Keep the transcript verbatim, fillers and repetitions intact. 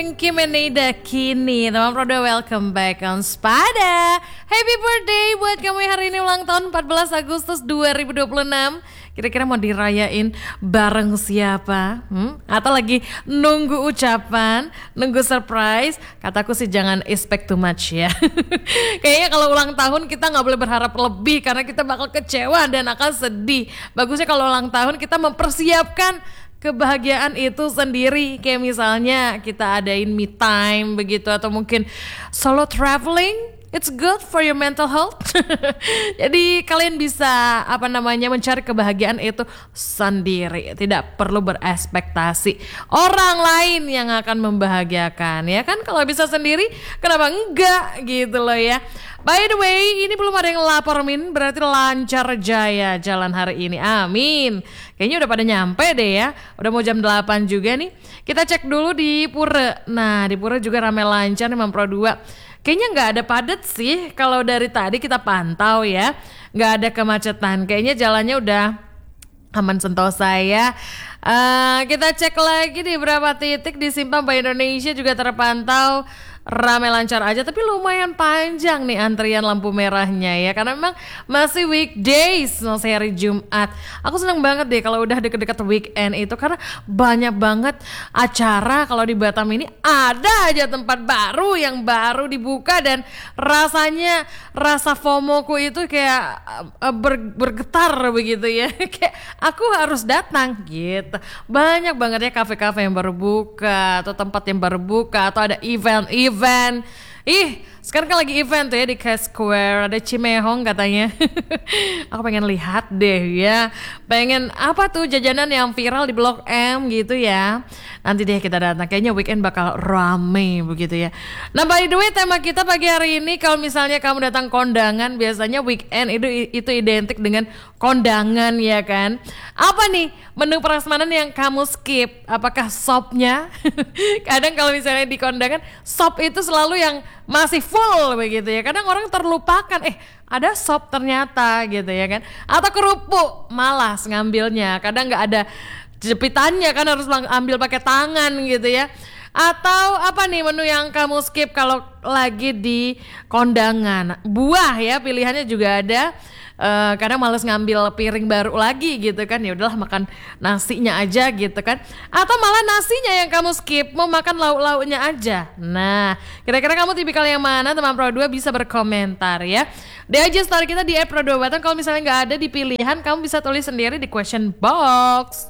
Kim and Nida kini teman Prodo, welcome back on Spada. Happy birthday buat kamu yang hari ini ulang tahun empat belas Agustus dua ribu dua puluh enam. Kira-kira mau dirayain bareng siapa? Hmm? Atau lagi nunggu ucapan, nunggu surprise? Kataku sih jangan expect too much ya. Kayaknya kalau ulang tahun kita gak boleh berharap lebih, karena kita bakal kecewa dan akan sedih. Bagusnya kalau ulang tahun kita mempersiapkan kebahagiaan itu sendiri, kayak misalnya kita adain me time begitu, atau mungkin solo traveling. It's good for your mental health. Jadi kalian bisa apa namanya mencari kebahagiaan itu sendiri, tidak perlu berekspektasi orang lain yang akan membahagiakan, ya kan? Kalau bisa sendiri, kenapa enggak gitu loh ya. By the way, ini belum ada yang lapor Min, berarti lancar jaya jalan hari ini. Amin. Kayaknya udah pada nyampe deh ya. Udah mau jam delapan juga nih. Kita cek dulu di Pura. Nah, di Pura juga rame lancar nih Mampro dua. Kayaknya nggak ada padat sih kalau dari tadi kita pantau ya. Nggak ada kemacetan. Kayaknya jalannya udah aman sentosa ya. Uh, kita cek lagi di beberapa titik di Simpang Bank Indonesia juga terpantau ramai lancar aja, tapi lumayan panjang nih antrian lampu merahnya ya, karena memang masih weekdays, masih hari Jumat. Aku seneng banget deh kalau udah deket-deket weekend itu, karena banyak banget acara. Kalau di Batam ini ada aja tempat baru yang baru dibuka, dan rasanya rasa FOMO-ku itu kayak uh, ber, bergetar begitu ya. Kayak aku harus datang gitu. Banyak banget ya kafe-kafe yang baru buka, atau tempat yang baru buka, atau ada event-event event. Ih, sekarang kan lagi event tuh ya di Cash Square, ada Cimehong katanya. Aku pengen lihat deh ya. Pengen apa tuh jajanan yang viral di Blok M gitu ya. Nanti deh kita datang, kayaknya weekend bakal rame begitu ya. Nah, by the way, tema kita pagi hari ini, kalau misalnya kamu datang kondangan, biasanya weekend itu itu identik dengan kondangan ya kan. Apa nih menu prasmanan yang kamu skip? Apakah sopnya? Kadang kalau misalnya di kondangan, sop itu selalu yang masih full begitu ya. Kadang orang terlupakan, eh ada sop ternyata gitu ya kan. Atau kerupuk, malas ngambilnya. Kadang nggak ada jepitannya kan, harus ambil pakai tangan gitu ya. Atau apa nih menu yang kamu skip kalau lagi di kondangan? Buah ya, pilihannya juga ada. Uh, kadang males ngambil piring baru lagi gitu kan, ya udahlah makan nasinya aja gitu kan. Atau malah nasinya yang kamu skip, mau makan lauk-lauknya aja. Nah, kira-kira kamu tipikal yang mana? Teman Pro dua bisa berkomentar ya. D I G story kita di at Pro dua Batam. Kalau misalnya nggak ada di pilihan, kamu bisa tulis sendiri di question box.